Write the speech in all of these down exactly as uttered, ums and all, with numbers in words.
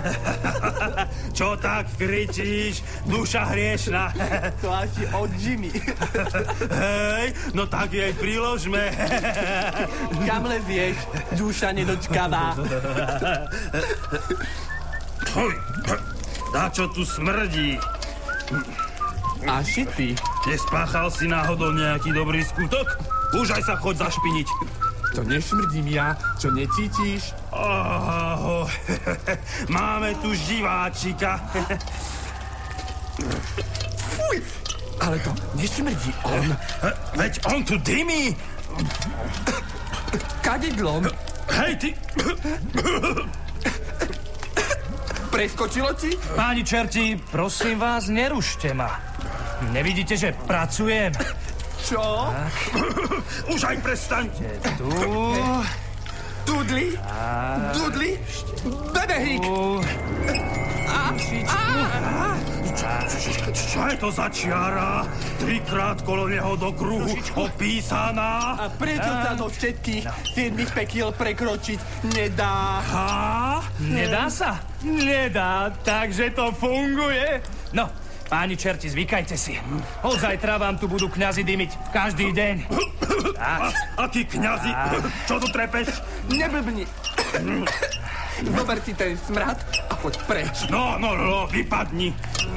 Čo tak kričíš, duša hriešna? To asi od Jimmy. Hej, no tak jej priložme. Kam lezieš, duša nedočkavá? Dá čo tu smrdí? Asi ty. Nespáchal si náhodou nejaký dobrý skutok? Už aj sa choď zašpiniť. To nesmrdím ja, čo necítiš? Oh, máme tu živáčika. Fuj, ale to nesmrdí on. Veď on tu dymí. Kadidlom. Hej, ty... Preskočilo ti? Páni čerti, prosím vás, nerušte ma. Nevidíte, že pracujem? Čo? Už aj prestaňte. Tu... Dudli? Dudli? Bebehík! Čo je to za čiara? Trikrát kolo neho do kruhu opísaná. A prečo sa do všetkých siedmých pekiel prekročiť nedá? Há? Nedá sa? Nedá, takže to funguje. No, páni čerti, zvykajte si. Od zajtra vám tu budú kňazi dymiť každý deň. A, akí kňazi? Čo tu trepeš? Neblbni. Zober si ten smrad a poď preč. No, no, no, vypadni.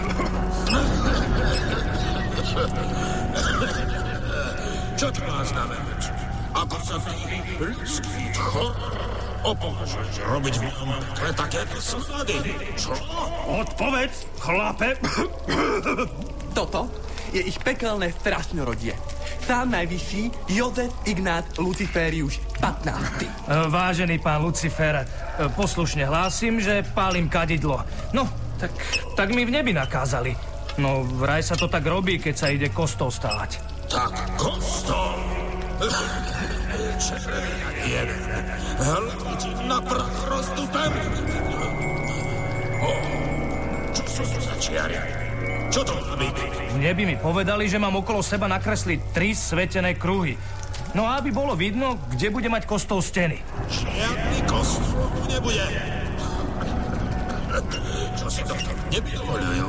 Čo to má znamenať? Ako sa ľudský chor opovažuješ robiť v mojom pekle takéto súhľady? Čo? Odpovedz, chlape. Toto je ich pekelné strašnorodie. Sám najvyšší Jozef Ignác Luciferius pätnásty. Vážený pán Lucifer, poslušne hlásim, že pálim kadidlo. No, tak, tak mi v nebi nakázali. No, vraj sa to tak robí, keď sa ide kostol stávať. Tak kostol? Červený jeden. Hľadí ti na prach roztupem. Čo sú to za čiary? Čo to má byť? V nebi mi povedali, že mám okolo seba nakresliť tri svetené kruhy. No a aby bolo vidno, kde bude mať kostol steny. Žiadny kostol nebude. Čo si to nedovoľujú?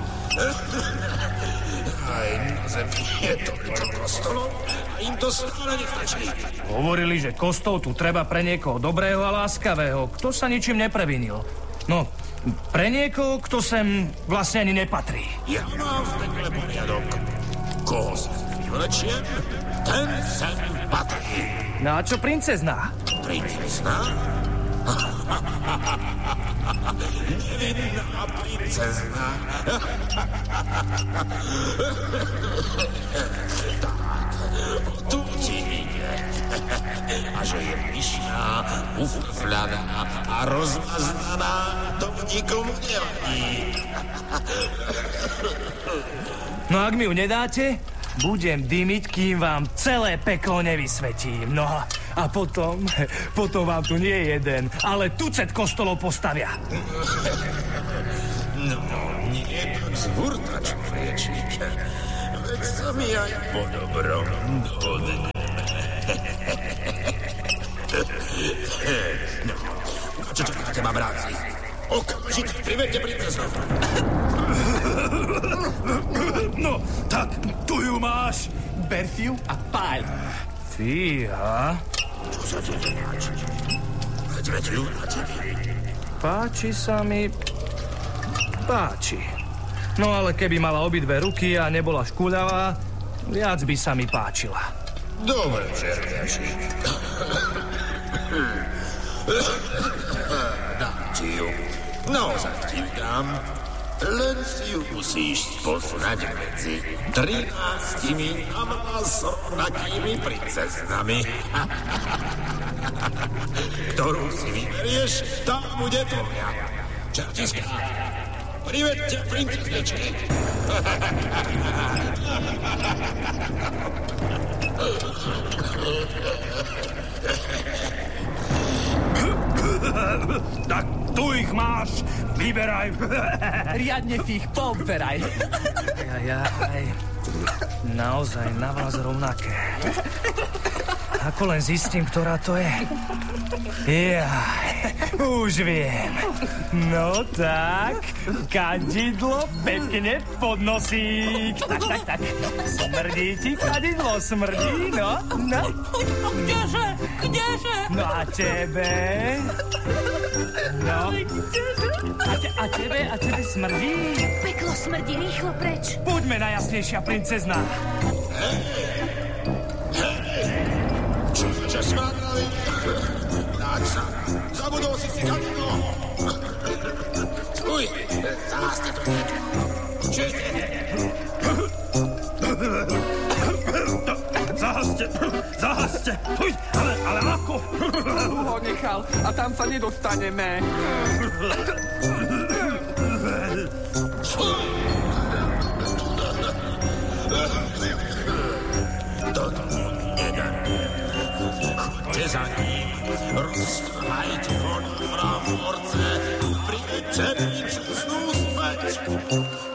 Aj na zemi je toľko kostolov a im to stále nestačí. Hovorili, že kostol tu treba pre niekoho dobrého a láskavého, kto sa ničím neprevinil. No, pre niekoho, kto sem vlastne ani nepatrí. Ja mám v pekle poriadok. Koho sa vlečiem, ten sem patrí. No a čo princezná? Princezná? Nevinná princezná. Tak, tu ti ide. A že je pyšná, ufufľaná a rozmaznaná, to nikomu nevadí. No ak mi ju nedáte, budem dymiť, kým vám celé peklo nevysvetím. No a potom, potom vám tu nie jeden, ale tucet kostolov postavia. No, nie tak zhurta, človečík. Veď sa mi aj po dobrom dohodneme. No, čo čakáte, ma bráci? Okamžite privedte princezu. No, tak tu ju máš. Ber si ju a páľ. Fíha. Čo sa ti to páči? Veď veď ju na tebe. Páči sa mi... Páči. No ale keby mala obidve ruky a nebola škúľavá, viac by sa mi páčila. Dobre, červiaši. Dám ti ju. Naozaj ti ju dám. Len si ju musíš poznať medzi trinástimi a rovnakými princeznami. Ktorú si vyberieš, tá bude tvoja. Čertiska, privedte princezničky. Tak tu ich máš, vyberaj. Riadne si ich poobveraj. Jajaj. Naozaj na vás rovnaké. Ako len zistím, ktorá to je. Jaj, už viem. No tak, kadidlo pekne pod nosík. Tak, tak, tak. Smrdí ti kadidlo, smrdí, no, no. Kdeže, kdeže? No a tebe? No. A, te, a tebe, a tebe smrdí? Peklo smrdí, rýchlo preč. Poďme, najjasnejšia princezna. Čo smradali? Tak sa, zabudol si si kadidlo. Uj, zahaste to niečo. Čiže... Zahaste, zahaste. Uj, ale, ale ako? Ho nechal a tam sa nedostaneme. Toto nedá. Chodte za ním, roztrhajte von Frau Force, príďte mi čestnú smrť.